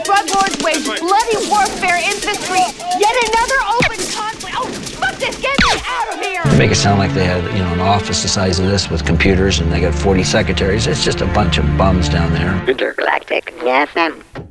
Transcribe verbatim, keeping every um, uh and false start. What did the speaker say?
drug lords wage bloody warfare in the street. Yet another open conflict. Oh, fuck this! Get me out of here! Make it sound like they had, you know, an office the size of this with computers and they got forty secretaries. It's just a bunch of bums down there. Intergalactic F M.